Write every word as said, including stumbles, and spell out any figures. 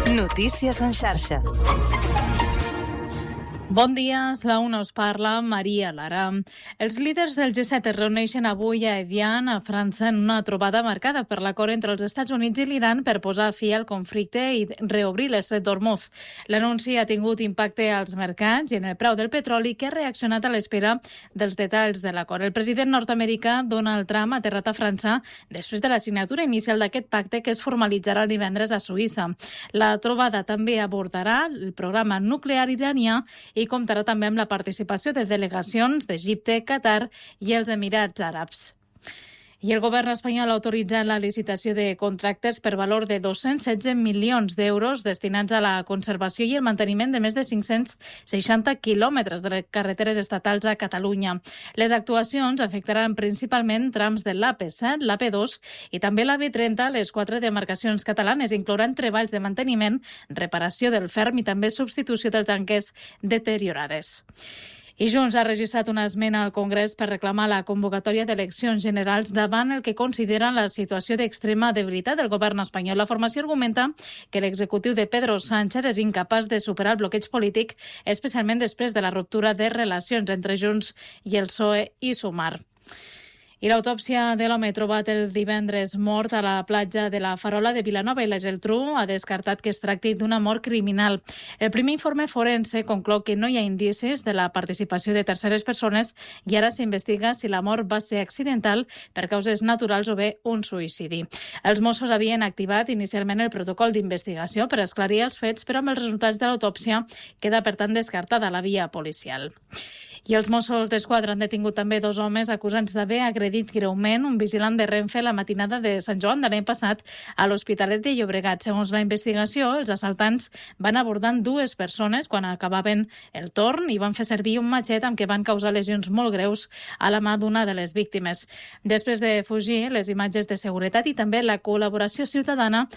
Notícies en xarxa. Bon dia, a la una us parla Maria Lara. Els líders del G set es reuneixen avui a Evian, a França, en una trobada marcada per l'acord entre els Estats Units i l'Iran per posar fi al conflicte i reobrir l'estret d'Hormuz. L'anunci ha tingut impacte als mercats i en el preu del petroli, que ha reaccionat a l'espera dels detalls de l'acord. El president nord-americà Donald Trump ha aterrat a França després de la signatura inicial d'aquest pacte, que es formalitzarà el divendres a Suïssa. La trobada també abordarà el programa nuclear iranià i comptarà també amb la participació de delegacions d'Egipte, Qatar i els Emirats Àrabs. I el govern espanyol ha autoritzat la licitació de contractes per valor de dos-cents setze milions d'euros destinats a la conservació i el manteniment de més de cinc-cents seixanta quilòmetres de carreteres estatals a Catalunya. Les actuacions afectaran principalment trams de l'A P set, l'A P dos i també l'A B trenta a les quatre demarcacions catalanes, inclouran treballs de manteniment, reparació del ferm i també substitució dels tanques deteriorades. I Junts ha registrat una esmena al Congrés per reclamar la convocatòria d'eleccions generals davant el que consideren la situació d'extrema debilitat del govern espanyol. La formació argumenta que l'executiu de Pedro Sánchez és incapaç de superar el bloqueig polític, especialment després de la ruptura de relacions entre Junts i el P S O E i Sumar. I l'autòpsia de l'home trobat el divendres mort a la platja de la Farola de Vilanova i la Geltrú ha descartat que es tracti d'una mort criminal. El primer informe forense conclou que no hi ha indicis de la participació de terceres persones i ara s'investiga si la mort va ser accidental, per causes naturals o bé un suïcidi. Els Mossos havien activat inicialment el protocol d'investigació per esclarir els fets, però amb els resultats de l'autòpsia queda per tant descartada la via policial. I els Mossos d'Esquadra han detingut també dos homes acusats d'haver agredit greument un vigilant de Renfe la matinada de Sant Joan de l'any passat a l'Hospitalet de Llobregat. Segons la investigació, els assaltants van abordant dues persones quan acabaven el torn i van fer servir un matxet amb què van causar lesions molt greus a la mà d'una de les víctimes. Després de fugir, les imatges de seguretat i també la col·laboració ciutadana